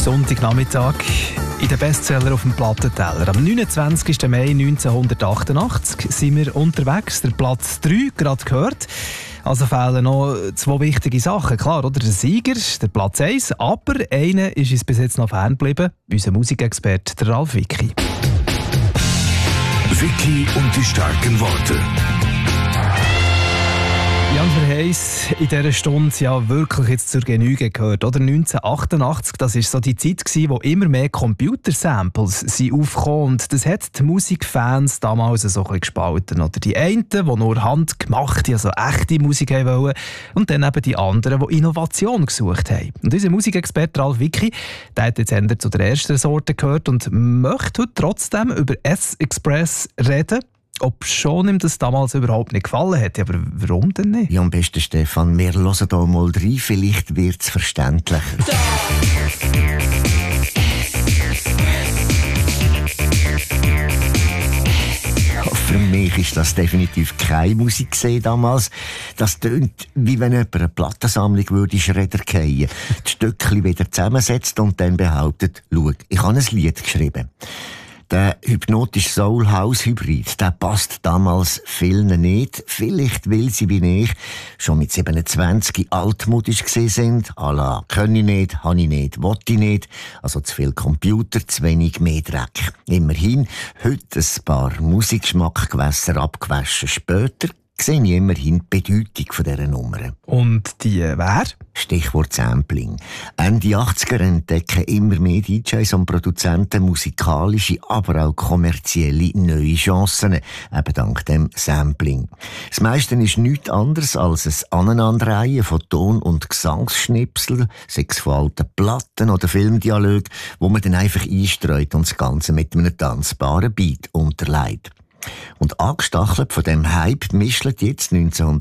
Sonntagnachmittag in den Bestseller auf dem Plattenteller. Am 29. Mai 1988 sind wir unterwegs. Der Platz 3 gerade gehört. Also fehlen noch zwei wichtige Sachen. Klar, oder? Der Sieger, der Platz 1. Aber einer ist uns bis jetzt noch fern geblieben. Unser Musikexperte, der Ralf Wicki. Wicki und die starken Worte. Jan, wir haben es in dieser Stunde ja wirklich jetzt zur Genüge gehört. Oder 1988, das war so die Zeit, wo immer mehr Computersamples aufgekommen. Und das hat die Musikfans damals so ein bisschen gespalten. Oder die einen, die nur handgemachte, also echte Musik haben wollen. Und dann eben die anderen, die Innovation gesucht haben. Und unser Musikexperte Ralf Wicki, der hat jetzt eher zu der ersten Sorte gehört und möchte heute trotzdem über S-Express reden. Ob schon ihm das damals überhaupt nicht gefallen hat. Aber warum denn nicht? Ja, am besten, Stefan, wir hören hier mal rein. Vielleicht wird es verständlicher. Für mich ist das definitiv keine Musik damals. Das tönt, wie wenn jemand eine Plattensammlung würde Schredder fallen, die Stückchen wieder zusammensetzt und dann behauptet, schau, ich habe ein Lied geschrieben. Der hypnotische Soul-House-Hybrid, der passt damals vielen nicht. Vielleicht, weil sie wie ich schon mit 27 altmodisch gewesen sind. À la, kann ich nicht, habe ich nicht, will ich nicht. Also zu viel Computer, zu wenig mehr Dreck. Immerhin, heute ein paar Musikgeschmackgewässer abgewaschen später, sehe ich immerhin die Bedeutung dieser Nummer. Und die wer? Stichwort Sampling. Ende 80er entdecken immer mehr DJs und Produzenten musikalische, aber auch kommerzielle neue Chancen, eben dank dem Sampling. Das meiste ist nichts anderes als ein Aneinanderreihen von Ton- und Gesangsschnipsel, sei es von alten Platten oder Filmdialogen, wo man dann einfach einstreut und das Ganze mit einem tanzbaren Beat unterlegt. Und angestachelt von dem Hype mischt jetzt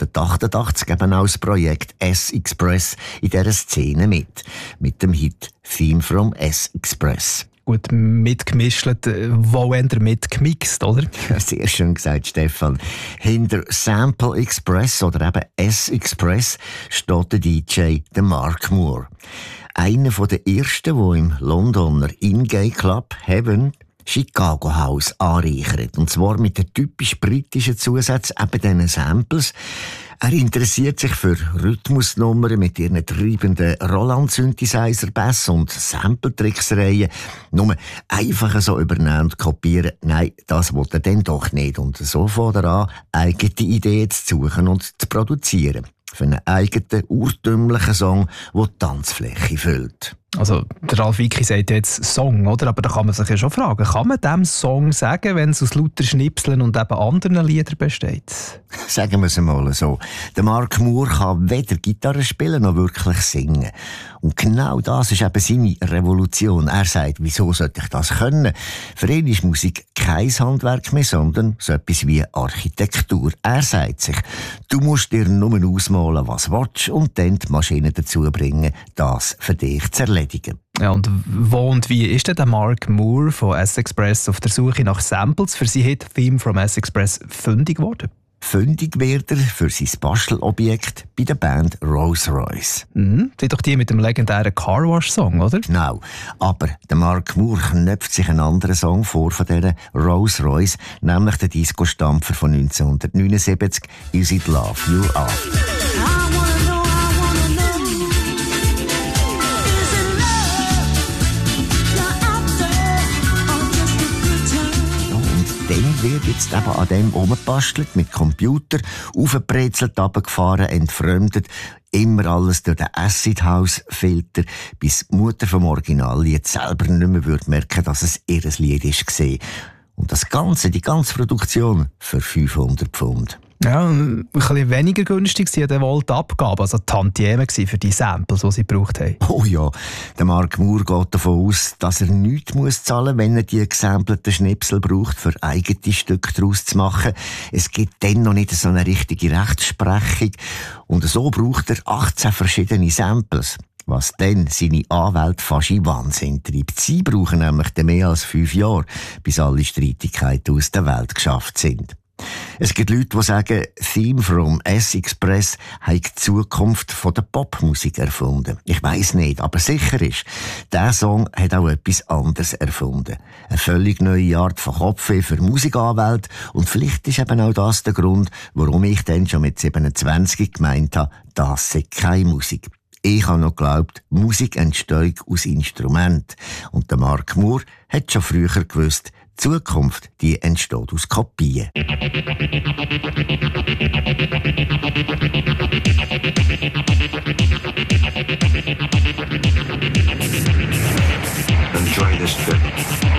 1988 eben auch das Projekt S-Express in dieser Szene mit dem Hit «Theme from S-Express». Gut, mitgemischt, wo eher mitgemixt, oder? Ja, sehr schön gesagt, Stefan. Hinter Sample Express oder eben S-Express steht der DJ, der Mark Moore. Einer der ersten, der im Londoner In-Gay Club Heaven Chicago House anreichert. Und zwar mit den typisch britischen Zusätzen, eben diesen Samples. Er interessiert sich für Rhythmusnummern mit ihren treibenden Roland-Synthesizer-Bass und Sample-Tricksereien. Nur einfach so übernehmen und kopieren, nein, das will er dann doch nicht. Und so fängt er an, eigene Ideen zu suchen und zu produzieren. Für einen eigenen, urtümlichen Song, der die Tanzfläche füllt. Also, der Ralf Wicki sagt jetzt Song, oder? Aber da kann man sich ja schon fragen, kann man diesem Song sagen, wenn es aus lauter Schnipseln und eben anderen Liedern besteht? Sagen wir es mal so. Der Mark Moore kann weder Gitarre spielen noch wirklich singen. Und genau das ist eben seine Revolution. Er sagt, wieso sollte ich das können? Für ihn ist Musik kein Handwerk mehr, sondern so etwas wie Architektur. Er sagt sich, du musst dir nur ausmalen, was du willst, und dann die Maschine dazu bringen, das für dich zu erledigen. Ja, und wo und wie ist denn der Mark Moore von S-Express auf der Suche nach Samples für sein Hit «Theme from S-Express» fündig geworden? Fündig wird er für sein Bastelobjekt bei der Band Rolls-Royce. Das ist doch die mit dem legendären Car-Wash-Song, oder? Genau. Aber der Mark Moore knöpft sich einen anderen Song vor von dieser Rolls-Royce, nämlich den Disco-Stampfer von 1979, «Is It Love You Are». Dann wird jetzt eben an dem rumgebastelt, mit Computer, aufgebrezelt, runtergefahren, entfremdet, immer alles durch den Acid-House-Filter, bis die Mutter vom Originallied selber nicht mehr merken würde, dass es ihr Lied war. Und das Ganze, die ganze Produktion, für 500 Pfund. Ja, ein bisschen weniger günstig waren dann wohl die Abgaben, also die Tantieme für die Samples, die sie gebraucht haben. Oh ja, der Mark Moore geht davon aus, dass er nichts zahlen muss, wenn er die gesampelten Schnipsel braucht, für eigene Stücke daraus zu machen. Es gibt dann noch nicht so eine richtige Rechtsprechung. Und so braucht er 18 verschiedene Samples. Was dann seine Anwälte fast in Wahnsinn treibt. Sie brauchen nämlich mehr als 5 Jahre, bis alle Streitigkeiten aus der Welt geschafft sind. Es gibt Leute, die sagen, Theme from S-Express hat die Zukunft von der Popmusik erfunden. Ich weiss nicht, aber sicher ist, dieser Song hat auch etwas anderes erfunden. Eine völlig neue Art von Kopfweh für Musikanwälte und vielleicht ist eben auch das der Grund, warum ich dann schon mit 27 gemeint habe, das sei keine Musik. Ich habe noch geglaubt, Musik entsteht aus Instrumenten. Und der Mark Moore hat schon früher gewusst, die Zukunft, die entsteht aus Kopien.